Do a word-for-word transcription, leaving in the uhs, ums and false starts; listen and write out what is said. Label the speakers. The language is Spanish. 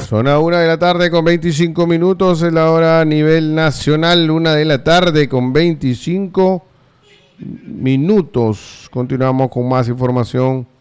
Speaker 1: Son a una de la tarde con veinticinco minutos, es la hora a nivel nacional, una de la tarde con veinticinco minutos. Continuamos con más información